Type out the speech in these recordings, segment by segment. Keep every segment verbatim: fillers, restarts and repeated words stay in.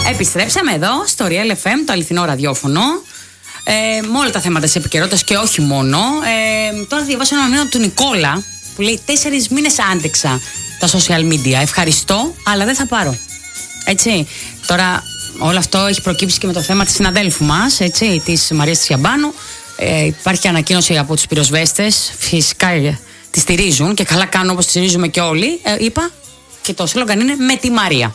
Επιστρέψαμε εδώ στο Real εφ εμ, το αληθινό ραδιόφωνο. Ε, με όλα τα θέματα της επικαιρότητας και όχι μόνο. Ε, τώρα θα διαβάσω ένα μήνυμα του Νικόλα που λέει: Τέσσερις μήνες άντεξα τα social media. Ευχαριστώ, αλλά δεν θα πάρω. Έτσι. Τώρα, όλο αυτό έχει προκύψει και με το θέμα της συναδέλφου μας, έτσι, της Μαρίας Τσιαμπάνου. Ε, υπάρχει ανακοίνωση από τους πυροσβέστες. Φυσικά ε, τη στηρίζουν και καλά κάνουν, όπως τη στηρίζουμε και όλοι. Ε, είπα και το σλόγγαν είναι με τη Μαρία.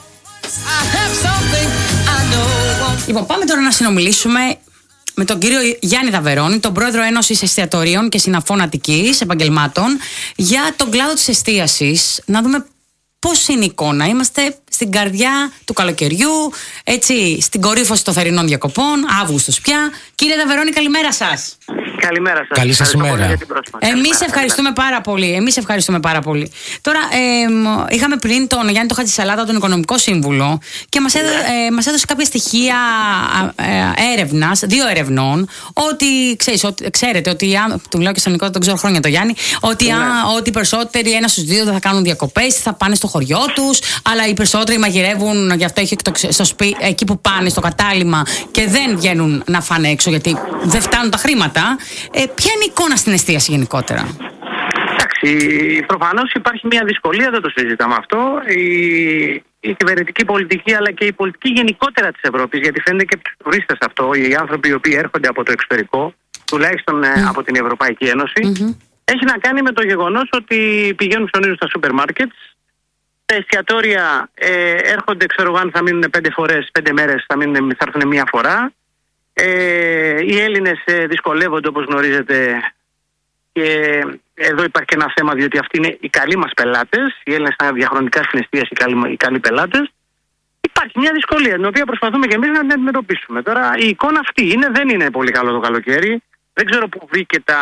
Λοιπόν, πάμε τώρα να συνομιλήσουμε με τον κύριο Γιάννη Δαβερώνη, τον πρόεδρο Ένωσης Εστιατορίων και Συναφών Αττικής Επαγγελμάτων, για τον κλάδο της εστίασης. Να δούμε πώς είναι η εικόνα. Είμαστε στην καρδιά του καλοκαιριού, έτσι, στην κορύφωση των θερινών διακοπών, Αύγουστος πια. Κύριε Δαβερώνη, καλημέρα σας. Καλημέρα σας. Καλή σας ημέρα. Εμείς ευχαριστούμε πάρα πολύ. Εμείς ευχαριστούμε πάρα πολύ. Τώρα, ε, είχαμε πριν τον Γιάννη τον Χατζησαλάτα, τον Οικονομικό Σύμβουλο, και μας έδωσε, ε, μας έδωσε κάποια στοιχεία ε, έρευνας, δύο ερευνών, ότι, ξέρεις, ότι ξέρετε ότι, του μιλάω και στον Νικό, τον ξέρω χρόνια το Γιάννη, ότι, ναι. α, ότι οι περισσότεροι, ένα στους δύο, δεν θα κάνουν διακοπές, θα πάνε στο χωριό τους, αλλά οι περισσότεροι μαγειρεύουν, γι' αυτό έχει στο σπί, εκεί που πάνε, στο κατάλημα, και δεν βγαίνουν να φάνε έξω, γιατί δεν φτάνουν τα χρήματα. Ε, ποια είναι η εικόνα στην εστίαση γενικότερα? Εντάξει, προφανώς υπάρχει μια δυσκολία, δεν το συζητάμε αυτό. Η, η κυβερνητική πολιτική, αλλά και η πολιτική γενικότερα της Ευρώπης, γιατί φαίνεται και από τους τουρίστες αυτό, οι άνθρωποι οι οποίοι έρχονται από το εξωτερικό, τουλάχιστον mm. από την Ευρωπαϊκή Ένωση, mm-hmm. έχει να κάνει με το γεγονός ότι πηγαίνουν ψωνίζουν στα σούπερ μάρκετ. Τα εστιατόρια ε, έρχονται, ξέρω εγώ, αν θα μείνουν πέντε φορές, πέντε μέρες, θα, μείνουν, θα έρθουν μία φορά. Ε, οι Έλληνες ε, δυσκολεύονται, όπως γνωρίζετε, και εδώ υπάρχει και ένα θέμα, διότι αυτοί είναι οι καλοί μας πελάτες. Οι Έλληνες ήταν διαχρονικά στην εστίαση οι καλοί, οι καλοί πελάτες. Υπάρχει μια δυσκολία, την οποία προσπαθούμε και εμείς να την αντιμετωπίσουμε. Τώρα η εικόνα αυτή είναι, δεν είναι πολύ καλό το καλοκαίρι. Δεν ξέρω πού βρήκε τα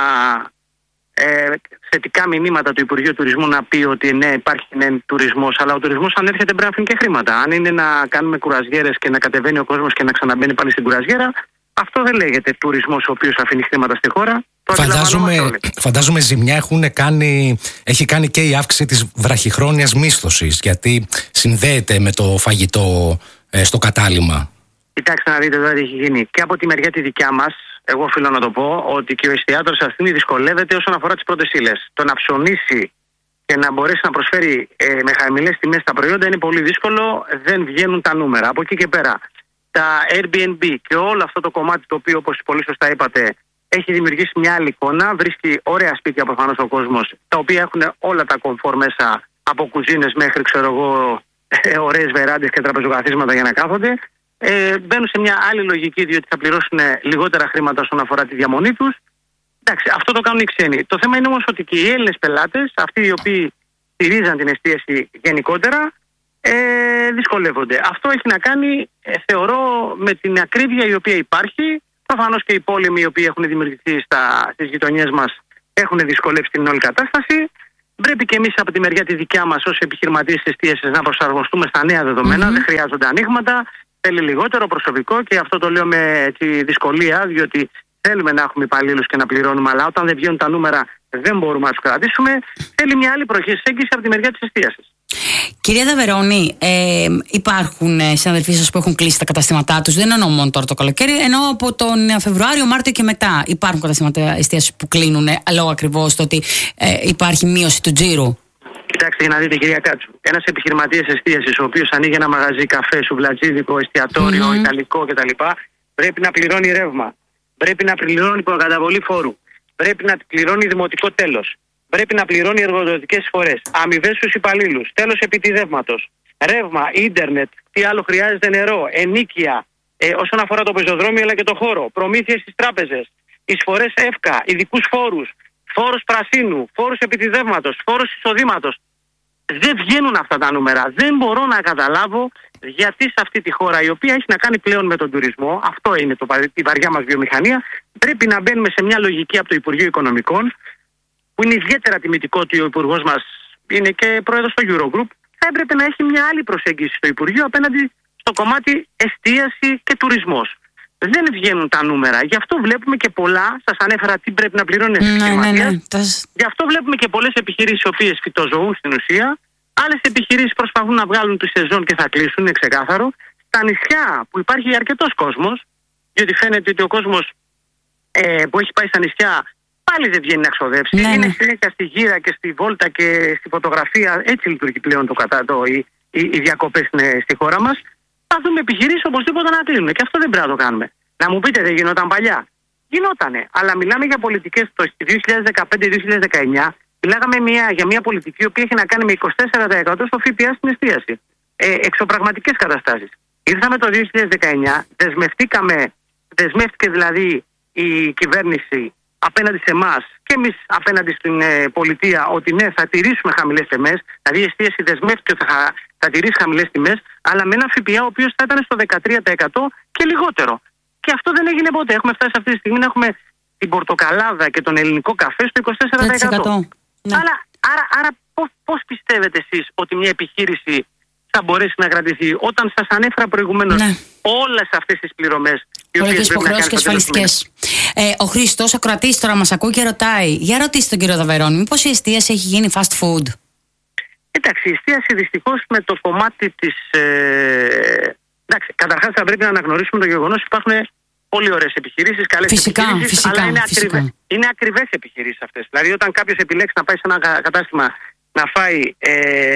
ε, θετικά μηνύματα του Υπουργείου Τουρισμού να πει ότι ναι, υπάρχει ναι, τουρισμός, αλλά ο τουρισμός αν έρχεται πρέπει να αφήνει και χρήματα. Αν είναι να κάνουμε κουραζιέρες και να κατεβαίνει ο κόσμος και να ξαναμπαίνει πάλι στην κουραζιέρα, αυτό δεν λέγεται τουρισμός ο οποίος αφήνει χρήματα στη χώρα. Φαντάζομαι, φαντάζομαι ζημιά έχουν κάνει, έχει κάνει και η αύξηση της βραχυχρόνιας μίσθωσης, γιατί συνδέεται με το φαγητό ε, στο κατάλημα. Κοιτάξτε να δείτε εδώ τι έχει γίνει. Και από τη μεριά τη δικιά μας, εγώ οφείλω να το πω, ότι και ο εστιατόρος αυτή δυσκολεύεται όσον αφορά τις πρώτες ύλες. Το να ψωνίσει και να μπορέσει να προσφέρει ε, με χαμηλές τιμές τα προϊόντα είναι πολύ δύσκολο, δεν βγαίνουν τα νούμερα. Από εκεί και πέρα, τα Airbnb και όλο αυτό το κομμάτι, το οποίο, όπως πολύ σωστά είπατε, έχει δημιουργήσει μια άλλη εικόνα. Βρίσκει ωραία σπίτια προφανώς ο κόσμος, τα οποία έχουν όλα τα κομφόρ μέσα, από κουζίνες μέχρι, ξέρω εγώ, ε, ωραίες βεράντες και τραπεζοκαθίσματα για να κάθονται. Ε, μπαίνουν σε μια άλλη λογική, διότι θα πληρώσουν λιγότερα χρήματα όσον αφορά τη διαμονή τους. Εντάξει, αυτό το κάνουν οι ξένοι. Το θέμα είναι όμως ότι και οι Έλληνες πελάτες, αυτοί οι οποίοι στηρίζαν την εστίαση γενικότερα, ε, δυσκολεύονται. Αυτό έχει να κάνει, ε, θεωρώ, με την ακρίβεια η οποία υπάρχει. Προφανώς και οι πόλεμοι οι οποίοι έχουν δημιουργηθεί στα, στις γειτονιές μας έχουν δυσκολεύσει την όλη κατάσταση. Πρέπει και εμείς από τη μεριά τη δικιά μας ως επιχειρηματίες της εστίασης να προσαρμοστούμε στα νέα δεδομένα. Mm-hmm. Δεν χρειάζονται ανοίγματα, θέλει λιγότερο προσωπικό, και αυτό το λέω με έτσι, δυσκολία, διότι θέλουμε να έχουμε υπαλλήλους και να πληρώνουμε, αλλά όταν δεν βγαίνουν τα νούμερα δεν μπορούμε να τους κρατήσουμε. Θέλει μια άλλη προσέγγιση από τη μεριά της εστίασης. Κυρία Δαβερώνη, ε, υπάρχουν συναδελφοί σας που έχουν κλείσει τα καταστήματά τους? Δεν εννοώ μόνο τώρα το καλοκαίρι, εννοώ από τον Φεβρουάριο, Μάρτιο και μετά. Υπάρχουν καταστήματα εστίασης που κλείνουν λόγω ακριβώς το ότι ε, υπάρχει μείωση του τζίρου? Κοιτάξτε για να δείτε, κυρία Κάτσου. Ένας επιχειρηματίας εστίασης, ο οποίος ανοίγει ένα μαγαζί καφέ, σουβλατζίδικο, εστιατόριο, mm-hmm. ιταλικό κτλ., πρέπει να πληρώνει ρεύμα. Πρέπει να πληρώνει προκαταβολή φόρου. Πρέπει να πληρώνει δημοτικό τέλος. Πρέπει να πληρώνει εργοδοτικές εισφορές, αμοιβές στους υπαλλήλους, τέλος επιτιδεύματος, ρεύμα, ίντερνετ, τι άλλο χρειάζεται, νερό, ενοίκια, ε, όσον αφορά το πεζοδρόμιο αλλά και το χώρο, προμήθειες στις τράπεζες, εισφορές ΕΦΚΑ, ειδικούς φόρους, φόρος πρασίνου, φόρους επιτιδεύματος, φόρος εισοδήματος. Δεν βγαίνουν αυτά τα νούμερα. Δεν μπορώ να καταλάβω γιατί σε αυτή τη χώρα, η οποία έχει να κάνει πλέον με τον τουρισμό, αυτό είναι το, η βαριά μας βιομηχανία, πρέπει να μπαίνουμε σε μια λογική από το Υπουργείο Οικονομικών, που είναι ιδιαίτερα τιμητικό ότι ο Υπουργός μας είναι και πρόεδρος στο Eurogroup, θα έπρεπε να έχει μια άλλη προσέγγιση στο Υπουργείο απέναντι στο κομμάτι εστίαση και τουρισμός. Δεν βγαίνουν τα νούμερα. Γι' αυτό βλέπουμε και πολλά, σας ανέφερα τι πρέπει να πληρώνει η επιχειρηματία. Ναι, ναι, ναι. Γι' αυτό βλέπουμε και πολλές επιχειρήσεις οι οποίες φυτοζωούν στην ουσία. Άλλες επιχειρήσεις προσπαθούν να βγάλουν τη σεζόν και θα κλείσουν, είναι ξεκάθαρο. στα νησιά που υπάρχει αρκετός κόσμος, διότι φαίνεται ότι ο κόσμος ε, που έχει πάει στα νησιά πάλι δεν βγαίνει να ξοδέψει. Ναι, είναι ναι. συνέχεια στη γύρα και στη βόλτα και στη φωτογραφία. Έτσι λειτουργεί πλέον το κατά, το, οι, οι, οι διακοπές στη χώρα μας. Θα δούμε επιχειρήσεις οπωσδήποτε να κλείνουν. Και αυτό δεν πρέπει να το κάνουμε. Να μου πείτε, δεν γινόταν παλιά? Γινότανε. Αλλά μιλάμε για πολιτικές το δύο χιλιάδες δεκαπέντε δύο χιλιάδες δεκαεννιά. Μιλάγαμε μια, για μια πολιτική η οποία έχει να κάνει με είκοσι τέσσερα τοις εκατό στο ΦΠΑ στην εστίαση. Ε, εξωπραγματικές καταστάσεις. Ήρθαμε το δύο χιλιάδες δεκαεννιά, δεσμευτήκαμε, δεσμεύτηκε δηλαδή η κυβέρνηση απέναντι σε εμάς και εμείς απέναντι στην ε, πολιτεία ότι ναι, θα τηρήσουμε χαμηλές τιμές. Δηλαδή η εστίαση δεσμεύτηκε ότι θα, θα τηρήσει χαμηλές τιμές, αλλά με ένα ΦΠΑ ο οποίος θα ήταν στο δεκατρία τοις εκατό και λιγότερο. Και αυτό δεν έγινε ποτέ. Έχουμε φτάσει αυτή τη στιγμή να έχουμε την πορτοκαλάδα και τον ελληνικό καφέ στο είκοσι τέσσερα τοις εκατό. Ναι. Αλλά, άρα, άρα πώς, πώς πιστεύετε εσείς ότι μια επιχείρηση θα μπορέσει να κρατηθεί όταν σας ανέφερα προηγουμένως ναι. όλες αυτές τις πληρωμές? Πολλές υποχρεώσεις και ασφαλιστικές. Ε, ο Χριστός, ακροατής, τώρα μας ακούει και ρωτάει. Για ρωτήστε τον κύριο Δαβερώνη, μήπως η εστίαση έχει γίνει fast food? Εντάξει, η εστίαση δυστυχώς με το κομμάτι της... Ε, εντάξει, καταρχάς θα πρέπει να αναγνωρίσουμε το γεγονός ότι υπάρχουν πολύ ωραίες επιχειρήσεις, καλές φυσικά, επιχειρήσεις, φυσικά, αλλά είναι, φυσικά. Ακριβές, είναι ακριβές επιχειρήσεις αυτές. Δηλαδή όταν κάποιος επιλέξει να πάει σε ένα κατάστημα να φάει ε,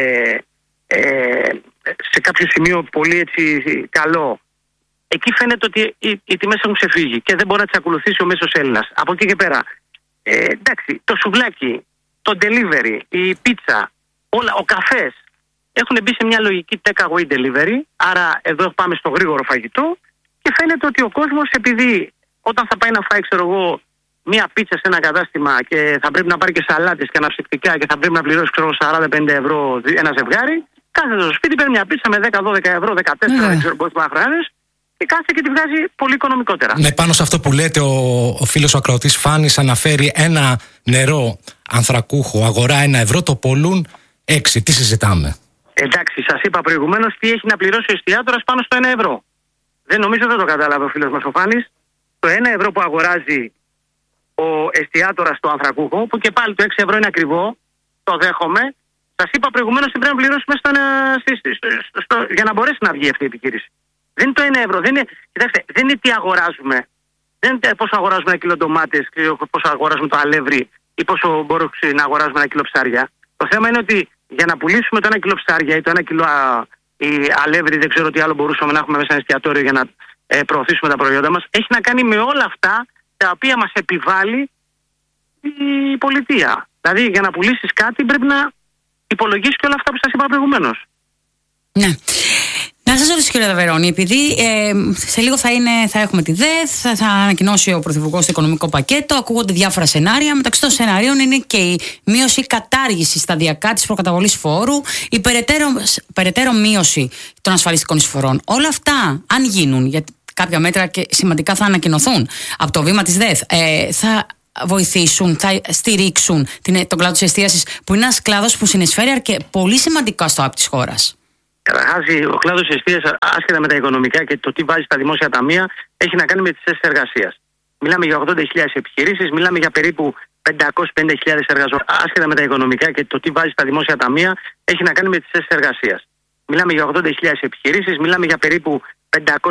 ε, σε κάποιο σημείο πολύ έτσι καλό, εκεί φαίνεται ότι οι, οι τιμές έχουν ξεφύγει και δεν μπορεί να τις ακολουθήσει ο μέσος Έλληνας. Από εκεί και πέρα, ε, εντάξει, το σουβλάκι, το delivery, η πίτσα, όλα, ο καφές έχουν μπει σε μια λογική take away delivery, άρα εδώ πάμε στο γρήγορο φαγητό και φαίνεται ότι ο κόσμος, επειδή όταν θα πάει να φάει, ξέρω εγώ, μία πίτσα σε ένα κατάστημα και θα πρέπει να πάρει και σαλάτες και αναψυκτικά και θα πρέπει να πληρώσει, ξέρω, σαράντα πενήντα ευρώ ένα ζευγάρι, κάθεται στο σπίτι, παίρνει μια πίτσα με δέκα δώδεκα ευρώ, δεκατέσσερα, δεν ξέρω πόσο χρειάζεται, και κάθεται και τη βγάζει πολύ οικονομικότερα. Ναι, πάνω σε αυτό που λέτε, ο, ο φίλος ο ακροατής Φάνης αναφέρει ένα νερό ανθρακούχο, αγορά ένα ευρώ, το πολλούν έξι. Τι συζητάμε? Εντάξει, σας είπα προηγουμένως τι έχει να πληρώσει ο εστιατόρας πάνω στο ένα ευρώ. Δεν νομίζω δεν το κατάλαβε ο φίλος μας ο Φάνης. Το ένα ευρώ που αγοράζει ο εστιατόρας το ανθρακούχο, που και πάλι το έξι ευρώ είναι ακριβό, το δέχομαι. Σας είπα προηγουμένως ότι πρέπει να πληρώσουμε στο, στο, στο, στο, για να μπορέσει να βγει αυτή η επιχείρηση. Δεν είναι το ένα ευρώ. Δεν είναι, κοιτάξτε, δεν είναι τι αγοράζουμε. Δεν είναι πόσο αγοράζουμε ένα κιλό ντομάτες, πόσο αγοράζουμε το αλεύρι ή πόσο μπορούμε να αγοράζουμε ένα κιλό ψάρια. Το θέμα είναι ότι για να πουλήσουμε το ένα κιλό ψάρια ή το ένα κιλό α, ή αλεύρι, δεν ξέρω τι άλλο μπορούσαμε να έχουμε μέσα σε ένα εστιατόριο για να ε, προωθήσουμε τα προϊόντα μας, έχει να κάνει με όλα αυτά τα οποία μας επιβάλλει η πολιτεία. Δηλαδή για να πουλήσεις κάτι πρέπει να υπολογίσεις και όλα αυτά που σας είπα προηγουμένως. Ναι. Να σας ρωτήσω, κύριε Δαβερώνη, επειδή ε, σε λίγο θα, είναι, θα έχουμε τη ΔΕΘ, θα, θα ανακοινώσει ο Πρωθυπουργός το οικονομικό πακέτο, ακούγονται διάφορα σενάρια. Μεταξύ των σενάριων είναι και η μείωση, η κατάργηση σταδιακά της προκαταβολής φόρου, η περαιτέρω, περαιτέρω μείωση των ασφαλιστικών εισφορών. Όλα αυτά, αν γίνουν, γιατί κάποια μέτρα και σημαντικά θα ανακοινωθούν από το βήμα της ΔΕΘ, ε, θα βοηθήσουν, θα στηρίξουν την, τον κλάδο της εστίασης, που είναι ένας κλάδος που συνεισφέρει αρκε, πολύ σημαντικά στο ΑΠ της χώρας. Καταρχάς, ο κλάδος της εστίασης, άσχετα με τα οικονομικά και το τι βάζει στα δημόσια ταμεία, έχει να κάνει με τις θέσεις εργασίας. Μιλάμε για ογδόντα χιλιάδες επιχειρήσεις, μιλάμε για περίπου πεντακόσιες πενήντα χιλιάδες εργαζομένους. Άσχετα με τα οικονομικά και το τι βάζει στα δημόσια ταμεία, έχει να κάνει με τις θέσεις εργασίας. Μιλάμε για ογδόντα χιλιάδες επιχειρήσεις, μιλάμε για περίπου πεντακόσιες